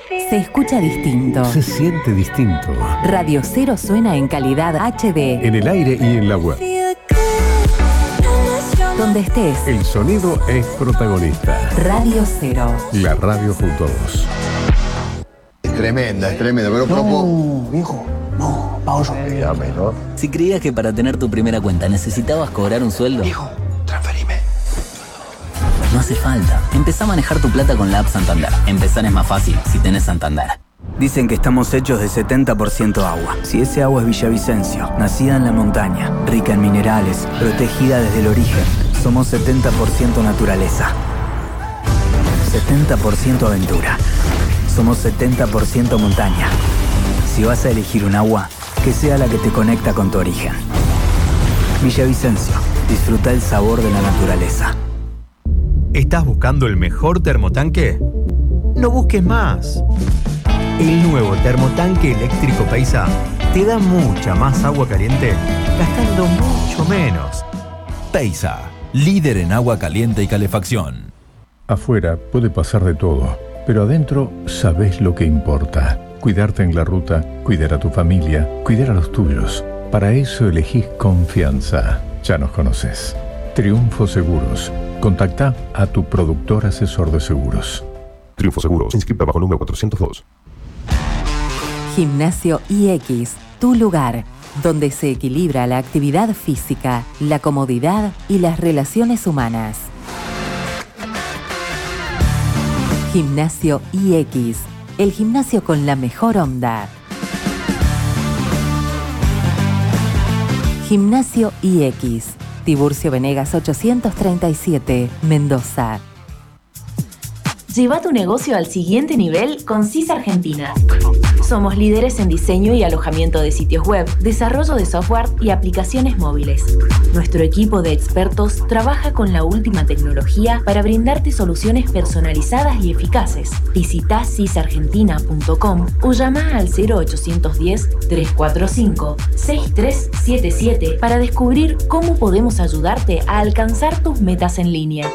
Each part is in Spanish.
Se escucha distinto. Se siente distinto. Radio Cero suena en calidad HD. En el aire y en la web. Donde estés. El sonido es protagonista. Radio Cero. La radio junto a vos. Es tremenda, pero No, viejo, no, pausa. Si creías que para tener tu primera cuenta necesitabas cobrar un sueldo, Viejo, transferime. no hace falta. Empezá a manejar tu plata con la app Santander. Empezar es más fácil si tenés Santander. Dicen que estamos hechos de 70% agua. Si ese agua es Villavicencio, nacida en la montaña, rica en minerales, protegida desde el origen, somos 70% naturaleza. 70% aventura. Somos 70% montaña. Si vas a elegir un agua, que sea la que te conecta con tu origen. Villavicencio, disfruta el sabor de la naturaleza. ¿Estás buscando el mejor termotanque? No busques más. El nuevo termotanque eléctrico Paisa te da mucha más agua caliente gastando mucho menos. Paisa, líder en agua caliente y calefacción. Afuera puede pasar de todo, pero adentro sabés lo que importa. Cuidarte en la ruta, cuidar a tu familia, cuidar a los tuyos. Para eso elegís confianza. Ya nos conoces. Triunfo Seguros. Contactá a tu productor asesor de seguros. Triunfo Seguros, inscripta bajo número 402. Gimnasio IX, tu lugar, donde se equilibra la actividad física, la comodidad y las relaciones humanas. Gimnasio IX, el gimnasio con la mejor onda. Gimnasio IX, Tiburcio Venegas 837, Mendoza. Lleva tu negocio al siguiente nivel con CIS Argentina. Somos líderes en diseño y alojamiento de sitios web, desarrollo de software y aplicaciones móviles. Nuestro equipo de expertos trabaja con la última tecnología para brindarte soluciones personalizadas y eficaces. Visita cisargentina.com o llama al 0810-345-6377 para descubrir cómo podemos ayudarte a alcanzar tus metas en línea.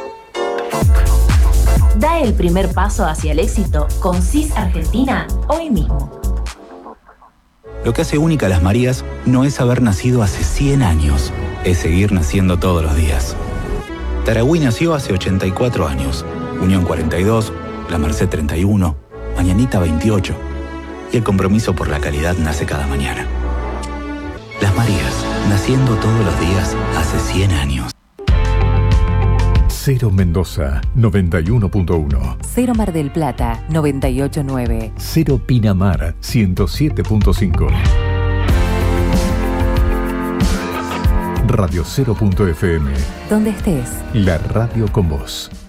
Da el primer paso hacia el éxito con CIS Argentina hoy mismo. Lo que hace única a Las Marías no es haber nacido hace 100 años, es seguir naciendo todos los días. Taragüí nació hace 84 años, Unión 42, La Merced 31, Mañanita 28, y el compromiso por la calidad nace cada mañana. Las Marías, naciendo todos los días hace 100 años. Cero Mendoza, 91.1. Cero Mar del Plata, 98.9. Cero Pinamar, 107.5. Radio Cero.fm. Donde estés. La radio con vos.